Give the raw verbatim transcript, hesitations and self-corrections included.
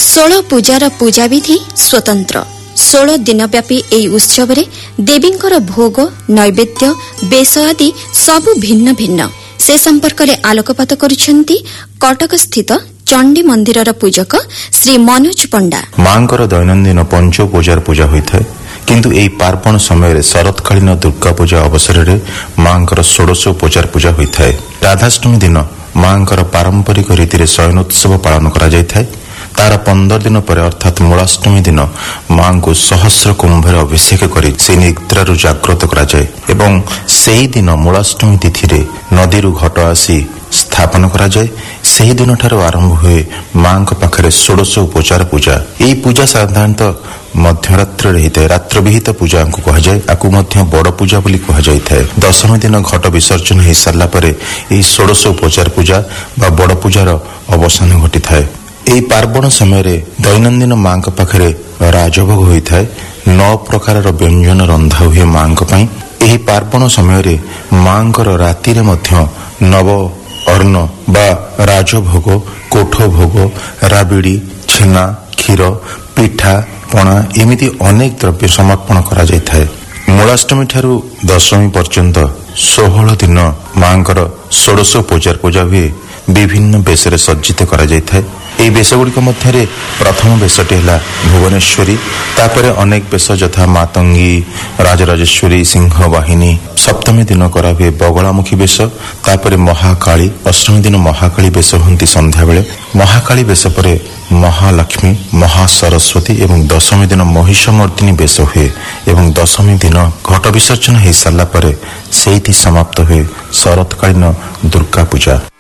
ଷୋଳ ପୂଜାର ପୂଜାବିଧି स्वतंत्र। ଷୋଳ दिनव्यापी ଏହି ଉତ୍ସବରେ ଦେବୀଙ୍କର ଭୋଗ ନୈବେଦ୍ୟ ବେଶ ଆଦି ସବୁ ଭିନ୍ନ ଭିନ୍ନ। ସେ ସମ୍ପର୍କରେ ଆଲୋକପାତ କରୁଛନ୍ତି କଟକସ୍ଥିତ ଚଣ୍ଡୀ ମନ୍ଦିରର ପୂଜକ ଶ୍ରୀ ମନୋଜ ପଣ୍ଡା। ମାଙ୍କର ଦୈନନ୍ଦିନ ପଞ୍ଚ ପୂଜାର ପୂଜା ହୋଇଥାଏ, କିନ୍ତୁ ଏହି ପାର୍ବଣ ସମୟରେ ଶରତକାଳୀନ ଦୁର୍ଗା ପୂଜା ଅବସରରେ ମାଙ୍କର ଷୋଡଶ ପୂଜାର ପୂଜା ହୋଇଥାଏ। ରାଧାଷ୍ଟମୀ ଦିନ ମାଙ୍କର ପାରମ୍ପରିକ ରୀତିରେ ଶୟନୋତ୍ସବ ପାଳନ କରାଯାଇଥାଏ। ତାର ପନ୍ଦର ଦିନ ପରେ ଅର୍ଥାତ୍ ମୂଳାଷ୍ଟମୀ ଦିନ ମାଙ୍କୁ ସହସ୍ର କୁମ୍ଭରେ ଅଭିଷେକ କରି ସେ ନିଦ୍ରାରୁ ଜାଗ୍ରତ କରାଯାଏ ଏବଂ ସେହିଦିନ ମୂଳାଷ୍ଟମୀ ତିଥିରେ ନଦୀରୁ ଘଟ ଆସି ସ୍ଥାପନ କରାଯାଏ। ସେହିଦିନଠାରୁ ଆରମ୍ଭ ହୁଏ ମାଙ୍କ ପାଖରେ ଷୋଡଶ ଉପଚାର ପୂଜା। ଏହି ପୂଜା ସାଧାରଣତଃ ମଧ୍ୟରାତ୍ରରେ ହୋଇଥାଏ। ରାତ୍ରବିହିତ ପୂଜାଙ୍କୁ କୁହାଯାଏ। ଆକୁ ମଧ୍ୟ ବଡ଼ ପୂଜା ବୋଲି କୁହାଯାଇଥାଏ। ଦଶମୀ ଦିନ ଘଟ ବିସର୍ଜନ ହୋଇସାରିଲା ପରେ ଏହି ଷୋଡଶ ଉପଚାର ପୂଜା ବା ବଡ଼ ପୂଜାର ଅବସାନ ଘଟିଥାଏ। ଏହି ପାର୍ବଣ ସମୟରେ ଦୈନନ୍ଦିନ ମାଙ୍କ ପାଖରେ ରାଜଭୋଗ ହୋଇଥାଏ। ନଅ ପ୍ରକାରର ବ୍ୟଞ୍ଜନ ରନ୍ଧା ହୁଏ ମାଙ୍କ ପାଇଁ। ଏହି ପାର୍ବଣ ସମୟରେ ମାଙ୍କର ରାତିରେ ମଧ୍ୟ ନବ ଅର୍ଣ୍ଣ ବା ରାଜଭୋଗ, କୋଠ ଭୋଗ, ରାବିଡ଼ି, ଛେନା, କ୍ଷୀର, ପିଠା, ପଣା ଏମିତି ଅନେକ ଦ୍ରବ୍ୟ ସମର୍ପଣ କରାଯାଇଥାଏ। ମୂଳାଷ୍ଟମୀ ଠାରୁ ଦଶମୀ ପର୍ଯ୍ୟନ୍ତ ଷୋହଳ ଦିନ ମାଙ୍କର ଷୋଡଶ ପୂଜାର ପୂଜା ହୁଏ। ବିଭିନ୍ନ ବେଶରେ ସଜ୍ଜିତ କରାଯାଇଥାଏ। ଏହି ବେଶଗୁଡ଼ିକ ମଧ୍ୟରେ ପ୍ରଥମ ବେଶଟି ହେଲା ଭୁବନେଶ୍ୱରୀ, ତାପରେ ଅନେକ ବେଶ ଯଥା ମାତଙ୍ଗୀ, ରାଜରାଜେଶ୍ୱରୀ, ସିଂହ ବାହିନୀ। ସପ୍ତମୀ ଦିନ କରାହୁଏ ବଗଳାମୁଖୀ ବେଶ, ତାପରେ ମହାକାଳୀ। ଅଷ୍ଟମୀ ଦିନ ମହାକାଳୀ ବେଶ ହୁଅନ୍ତି ସନ୍ଧ୍ୟାବେଳେ। ମହାକାଳୀ ବେଶ ପରେ ମହାଲକ୍ଷ୍ମୀ, ମହାସରସ୍ୱତୀ ଏବଂ ଦଶମୀ ଦିନ ମହିଷମର୍ଦ୍ଦିନୀ ବେଶ ହୁଏ ଏବଂ ଦଶମୀ ଦିନ ଘଟ ବିସର୍ଜନ ହୋଇସାରିଲା ପରେ ସେଇଠି ସମାପ୍ତ ହୁଏ ଶରତକାଳୀନ ଦୁର୍ଗା ପୂଜା।